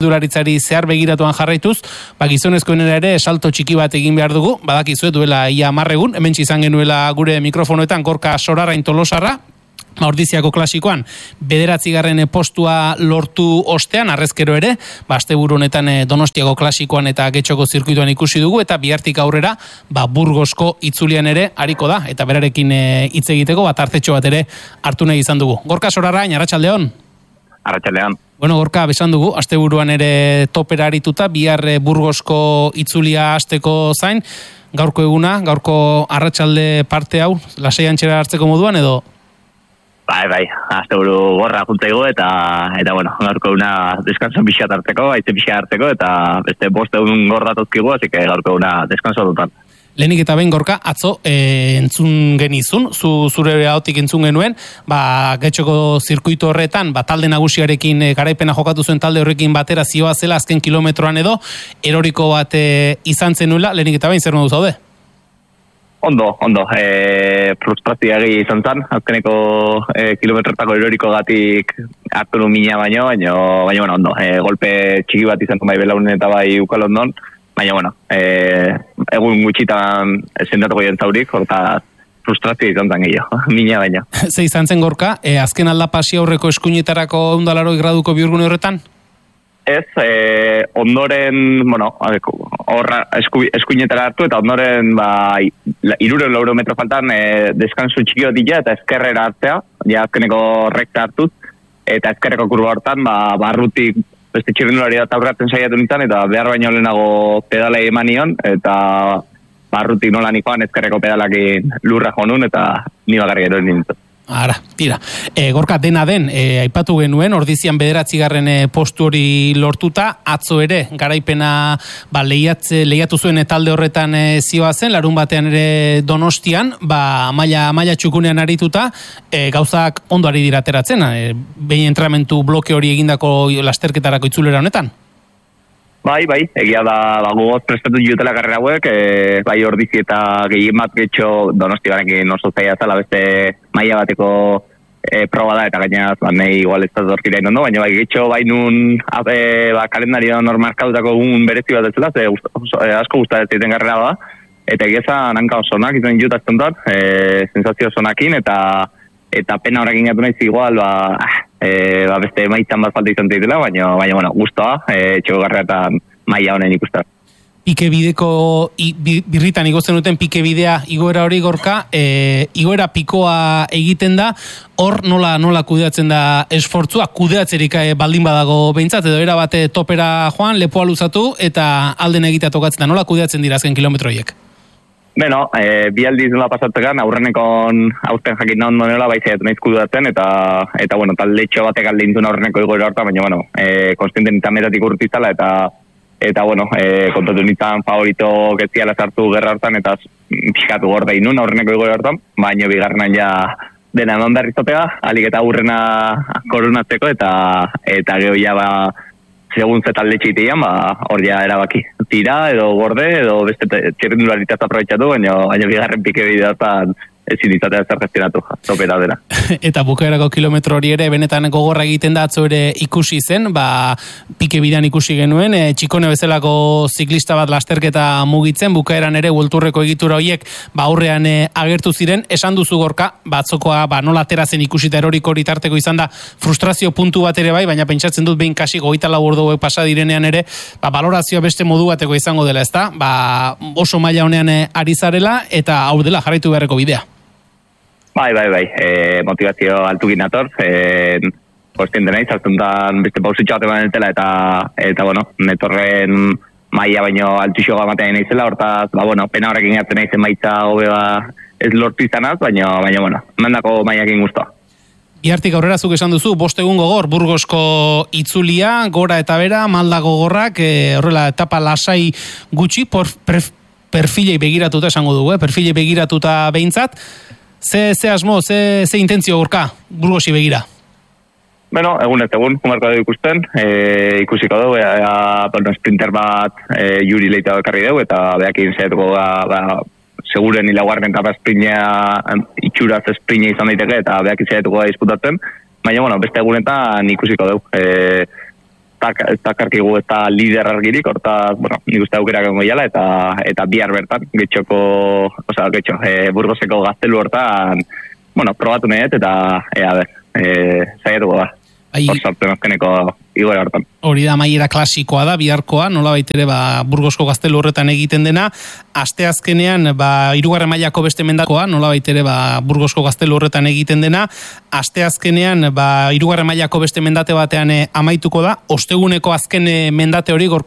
txirrindularitzari zehar begiratuan jarraituz, gizonezkoenera ere salto txiki bat egin behar dugu, badakizue duela ia 10 egun, hementsi izan genuela gure mikrofonoetan Gorka Sorarrain Tolosarra, Ordiziako klasikoan, 9. postua lortu ostean, arrezkero ere, asteburu honetan Donostiako klasikoan eta Getxoko zirkuituan ikusi dugu, eta bihartik aurrera, Burgosko itzulian ere hariko da, eta berarekin hitz egiteko, tartetxo bat ere hartu nahi izan dugu. Gorka Sorarrain, arratsaldeon. Arratsaldeon. Bueno, Gorka, besan dugu, asteburuan ere topera arituta, bihar Burgosko itzulia hasteko zain, gaurko eguna, gaurko arratsalde parte hau, lasai antxera hartzeko moduan edo? Bai, asteburu gorra juntzaigu eta bueno, gaurko una deskanso pixat hartzeko, aitze pixat hartzeko eta beste 5 egun gordatuzkigu, así que gaurko una deskanso dutan. Lehenik eta behin Gorka, atzo entzun genizun, zure ahotik entzun genuen, Getxoko zirkuitu horretan, talde nagusiarekin garaipena jokatu zuen talde horrekin batera zioa zela azken kilometroan edo, eroriko bat izan zenuela, lehenik eta behin zer modu zaude? Ondo, frustrazioa izan zen, azkeneko kilometrotako eroriko gatik hartu nu mina baino, bueno, ondo, golpe txiki bat izan bai belaunen eta bai ukalondon, baina, bueno, egun gutxitan sendatuko jentzaurik, horta frustrazioa izan zen gehiago, mina baino. Ze izan zen Gorka, azken aldapasi aurreko eskuinetarako 180 graduko bihurgune horretan? Ez, ondoren, bueno, horra eskuinetara hartu eta ondoren 300 metro faltan deskansu txiki bat dira eta ezkerrera hartzea, ja azkeneko rekta hartuz, eta ezkerreko kurba hortan, barrutik beste txirrindulari bat aurratzen saiatu nintzen, eta behar baino lehenago pedalei eman nion, eta barrutik nola nikoan ezkerreko pedalakin lurra jonun, eta ni bakarrik eroen nintzen. Ara, tira. Gorka, dena den, aipatu genuen, Ordizian 9. postu hori lortuta, atzo ere, garaipena lehiatu zuen talde horretan zioa zen, larun batean ere Donostian, maila txukunean arituta, gauzak ondo ari dira ateratzen, behin entramentu bloke hori egindako lasterketarako itzulera honetan? Bai, egia da gogoz prestatu jutela karrera hauek, bai Ordizi eta gehien bat Getxo Donosti barekin oso zaila zala beste maila bateko proba da, eta gainaz, nahi igual ez da zorkira inondo, baina bai Getxo bai nun kalendario normarkadutako egun berezi bat ez zela, asko gustatzen ziten karrera da, eta egia zan hanka osonak, izan jut aztontan, sensazio osonakin, eta pena horrekin gatu nahiz igual, beste maitzan bat falta izan zeitela, baina bueno, guztua, txoko garretan maila honen ikustar. Pike bideko, birritan igotzen duten pike bidea igoera hori Gorka, igoera pikoa egiten da, hor nola kudeatzen da esfortzua, kudeatzerik baldin badago behintzat, edo era bate topera joan, lepoa luzatu, eta alden egitea tokatzen da, nola kudeatzen dira azken kilometroiek? Beno, bi aldiz nola pasatzekan, aurrenekon aurten jakin nahi ondo nola baizaiatu nahiz kudeatzen, eta bueno, talde txo batek alde intun aurreneko igoera horta, baina bueno, konstienten eta metatik urtizala, eta bueno, kontatu nintzen favorito getziala sartu gerra hortan, eta pixkatu gorda inun aurreneko igoera hortan, baina bigarrenan ja dena non berriztopega, alik eta aurrena koronatzeko, eta geho ja segun ze talde txitean, hor ja erabaki. Tira, edo gorde, edo beste txirrindularitaz aprobetxatu, baina bigarren pike bideotan ezin izatea zer gestionatu, topera dela. Eta bukaerako kilometro hori ere, benetan gogorra egiten da atzo ere ikusi zen, pike bidean ikusi genuen, Txikone bezalako ziklista bat lasterketa mugitzen, bukaeran ere Worldtourreko egitura horiek aurrean agertu ziren, esan duzu Gorka, batzokoa nola aterazen ikusita eroriko hori tarteko izan da frustrazio puntu bat ere bai, baina pentsatzen dut behin kasi 24 ordu pasa direnean ere, balorazioa beste modu bateko izango dela, ezta? Oso maila honean ari zarela, eta hau dela jarraitu beharreko bidea. Bai, motivazio altukin ator, kostiente nahi, zartuntan beste pausitxo bat eman dela, eta bueno, netorren maia baino altuxo gamatean nahizela, hortaz, bueno, pena horrekin gatzen nahizen maitza hobea ez lortu izanaz, baina bueno, mandako maiakin guztua. Iartik aurrera zuk esan duzu, 5 egun gogor, Burgosko itzulia, gora eta bera, malda gogorrak, horrela etapa lasai gutxi, perfilei begiratuta esango dugu, perfilei begiratuta behintzat, Ze asmo, ze intentzio Gorka, Burgosi begira? Bueno, egun, kumarko dugu ikusten, ikusiko dugu, sprinter bat Juri leita bekarri dugu, eta behakin zehetuko seguren hilaguarren etapa itxuraz sprintea izan daiteke, eta behakin zehetuko da disputatzen, baina, bueno, beste egunetan ikusiko dugu. dakarkigu ez da lider argirik, hortaz, bueno, nik uste aukerak egongo jala, eta bihar bertan, Burgoseko Gaztelu hortan, bueno, probatu nahiet, eta, zaiatuko da. Hor sartzen azkeneko igoera hartan. Hori da amaiera klasikoa da, biharkoa, nola baitere Burgosko Gaztelu horretan egiten dena, aste azkenean, 3. mailako beste mendakoa, nola baitere Burgosko Gaztelu horretan egiten dena, aste azkenean, 3. mailako beste mendate batean amaituko da, osteguneko azken mendate hori